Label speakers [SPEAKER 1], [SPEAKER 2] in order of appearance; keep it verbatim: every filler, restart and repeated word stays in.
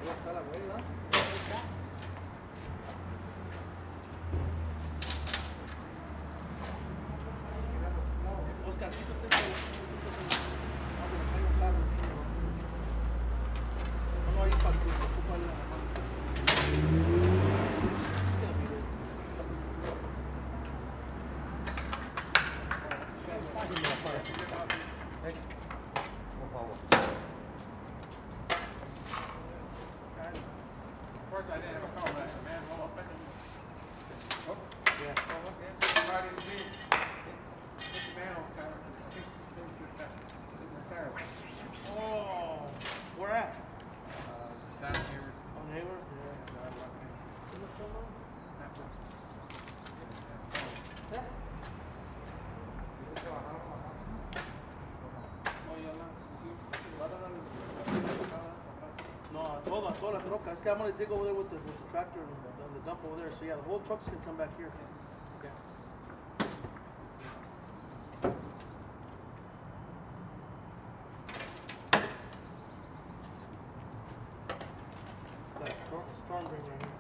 [SPEAKER 1] está la güey, ¿verdad? Oscar, quítate esto. Vamos, me traigo un carro. No, no, ahí para que se ocupa la mano. Oh, where at?
[SPEAKER 2] Uh, down here.
[SPEAKER 1] On Hayward? No, I told, I told la troca. Es que I'm gonna dig over there with the, with the tractor and the, and the dump over there. So yeah, the whole truck's gonna come back here. Okay. That storm, storm drain right here.